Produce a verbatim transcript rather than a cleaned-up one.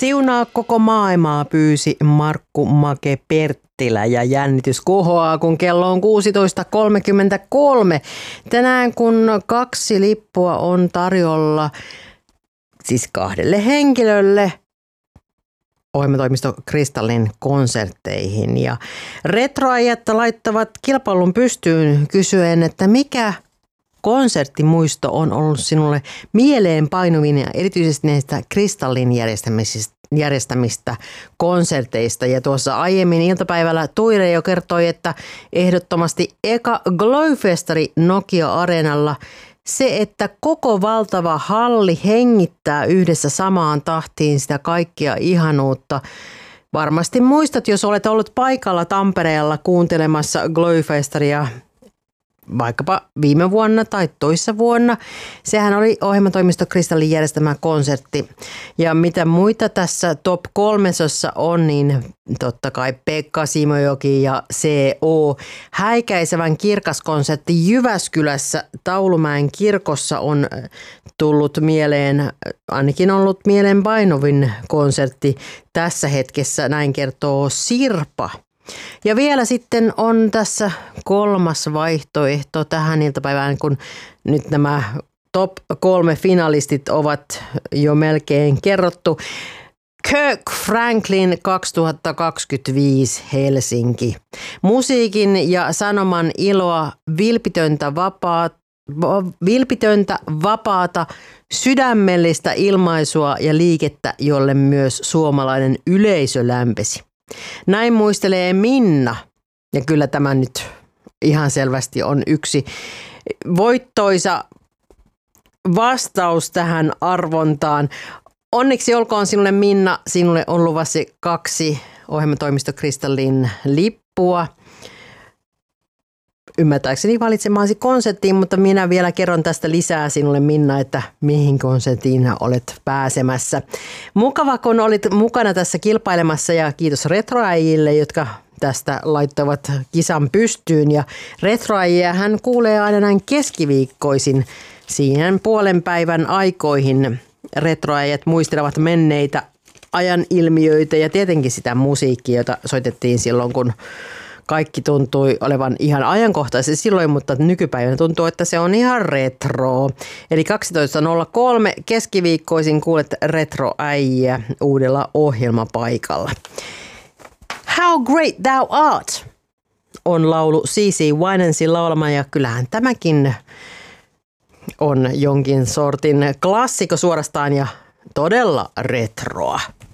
Siunaa koko maailmaa, pyysi Markku Make Perttilä ja jännitys kohoaa, kun kello on kuusitoista kolmekymmentäkolme. Tänään kun kaksi lippua on tarjolla, siis kahdelle henkilölle, ohjelmatoimisto Kristallin konsertteihin. Ja retroajat laittavat kilpailun pystyyn kysyen, että mikä konserttimuisto on ollut sinulle mieleen painuvin ja erityisesti näistä Kristallin järjestämisistä, järjestämistä konserteista. Ja tuossa aiemmin iltapäivällä Tuire jo kertoi, että ehdottomasti eka Glowfestari Nokia-areenalla se, että koko valtava halli hengittää yhdessä samaan tahtiin sitä kaikkia ihanuutta. Varmasti muistat, jos olet ollut paikalla Tampereella kuuntelemassa Glowfestaria vaikkapa viime vuonna tai toissa vuonna. Sehän oli ohjelmatoimisto Kristallin järjestämä konsertti. Ja mitä muita tässä top kolmesossa on, niin totta kai Pekka Simojoki ja C O. Häikäisevän kirkas konsertti Jyväskylässä Taulumäen kirkossa on tullut mieleen, ainakin ollut mieleen painuvin konsertti tässä hetkessä, näin kertoo Sirpa. Ja vielä sitten on tässä kolmas vaihtoehto tähän iltapäivään, kun nyt nämä top kolme finalistit ovat jo melkein kerrottu. Kirk Franklin kaksituhattakaksikymmentäviisi Helsinki. Musiikin ja sanoman iloa, vilpitöntä vapaata, vilpitöntä vapaata, sydämellistä ilmaisua ja liikettä, jolle myös suomalainen yleisö lämpesi. Näin muistelee Minna, ja kyllä tämä nyt ihan selvästi on yksi voittoisa vastaus tähän arvontaan. Onneksi olkoon sinulle Minna, sinulle on luvassa kaksi ohjelmatoimisto Kristallin lippua. Ymmärtääkseni valitsemaasi konserttiin, mutta minä vielä kerron tästä lisää sinulle Minna, että mihin konserttiin olet pääsemässä. Mukava, kun olit mukana tässä kilpailemassa ja kiitos retroäijille, jotka tästä laittavat kisan pystyyn. Ja retroäjiä hän kuulee aina näin keskiviikkoisin siihen puolen päivän aikoihin. Retroäijät muistelevat menneitä ajan ilmiöitä ja tietenkin sitä musiikkia, jota soitettiin silloin, kun kaikki tuntui olevan ihan ajankohtaisesti silloin, mutta nykypäivänä tuntuu, että se on ihan retro. Eli kaksitoista nolla kolme keskiviikkoisin kuulet retroäijä uudella ohjelmapaikalla. How Great Thou Art on laulu C C Winansin laulama ja kyllähän tämäkin on jonkin sortin klassikko suorastaan ja todella retroa.